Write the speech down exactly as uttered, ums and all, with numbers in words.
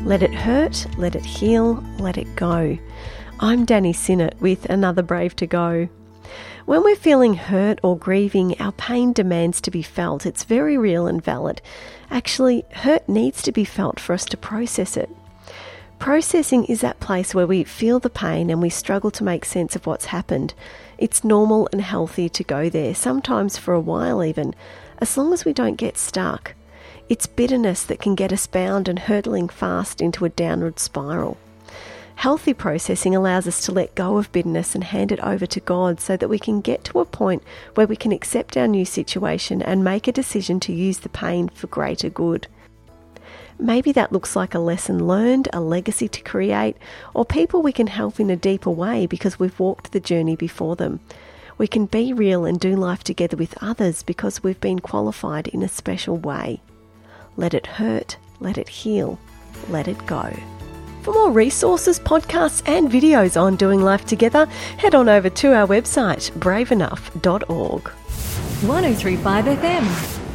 Let it hurt, let it heal, let it go. I'm Danny Sinnott with another Brave to Go. When we're feeling hurt or grieving, our pain demands to be felt. It's very real and valid. Actually, hurt needs to be felt for us to process it. Processing is that place where we feel the pain and we struggle to make sense of what's happened. It's normal and healthy to go there, sometimes for a while even, as long as we don't get stuck. It's bitterness that can get us bound and hurtling fast into a downward spiral. Healthy processing allows us to let go of bitterness and hand it over to God so that we can get to a point where we can accept our new situation and make a decision to use the pain for greater good. Maybe that looks like a lesson learned, a legacy to create, or people we can help in a deeper way because we've walked the journey before them. We can be real and do life together with others because we've been qualified in a special way. Let it hurt, let it heal, let it go. For more resources, podcasts and videos on doing life together, head on over to our website, brave enough dot org. one oh three point five F M